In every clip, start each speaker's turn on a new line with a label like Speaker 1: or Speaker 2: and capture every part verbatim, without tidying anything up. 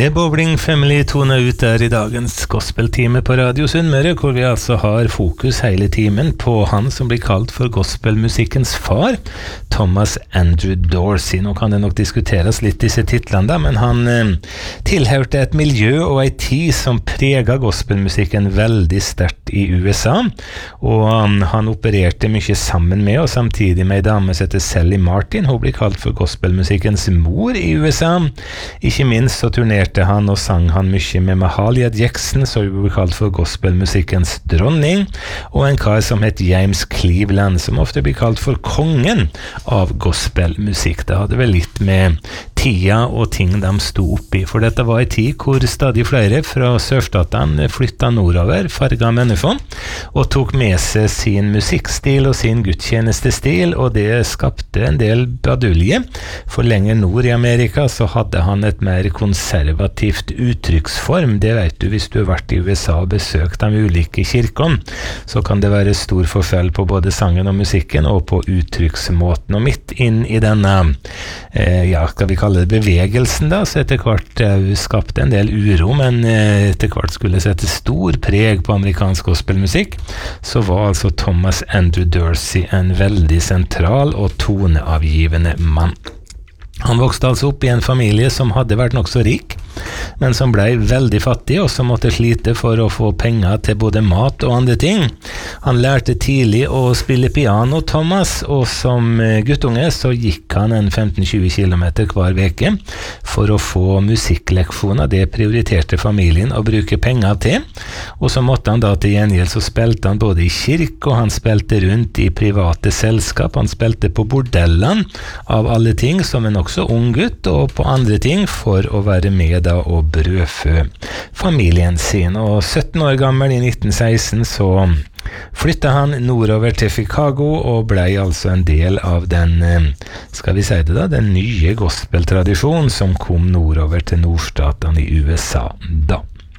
Speaker 1: The Bowling Family toner ut der i dagens gospeltime på Radio Sunnmøre, hvor vi altså har fokus hele timen på han som blir kalt for gospelmusikkens far, Thomas Andrew Dorsey. Nå kan det nok diskuteres litt disse titlene da, men han eh, tilhørte et miljø og en tid som preget gospelmusikken veldig sterkt i U S A, og um, han opererte mye sammen med og samtidig med en dame som heter Sally Martin. Hun blir kalt for gospelmusikkens mor i U S A. Ikke minst så turnerte han og sang han mye med Mahalia Jackson, som ble kalt for gospelmusikkens dronning, og en kar som het James Cleveland, som ofte blir kalt for kongen av gospelmusikk. Det hadde vel litt med tida og ting de sto oppi, for dette var en tid hvor stadig flere fra sørstatene flyttet nordover, farga mennesker, og tok med seg sin musikkstil og sin gudstjenestestil, og det skapte en del badulje, for lenger nord i Amerika så hadde han et mer konservativt uttrykksform. Det vet du, hvis du har vært i U S A og besøkt de ulike kirkene, så kan det være stor forskjell på både sangen og musikken og på uttrykksmåten. Og midt inn i denne, eh, ja, skal vi kalle det bevegelsen da, så etter hvert eh, skapte en del uro, men eh, etter hvert skulle sette stor preg på amerikansk gospelmusikk, så var altså Thomas Andrew Dorsey en veldig sentral og toneavgivende mann. Han vokste altså opp i en familie som hadde vært nok så rik, men som ble veldig fattig og som måtte slite for å få penger til både mat og andre ting. Han lærte tidlig å spille piano, Thomas, og som guttunge så gikk han en femten til tjue kilometer hver veke for å få musikkleksjoner. Det prioriterte familien å bruke penger til, og så måtte han da til gjengjeld, så spilte han både i kirke, og han spilte rundt i private selskap, han spilte på bordellene av alle ting som en også ung gutt, og på andre ting for å være med da og brødfø familien sin. Og sytten år gammel i nitten seksten så flyttet han nordover til Chicago og ble altså en del av den, skal vi si det da, den nye gospeltradisjonen som kom nordover til nordstatene i U S A da.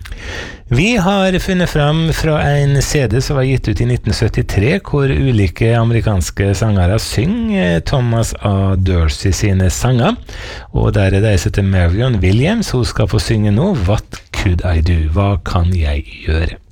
Speaker 1: Vi har funnet frem fra en C D som var gitt ut i nitten syttitre, hvor ulike amerikanske sangere synger Thomas A. Dorsey sine sanger, og der er det som heter Marion Williams. Hun skal få synge nå What Could I Do? Hva kan jeg gjøre?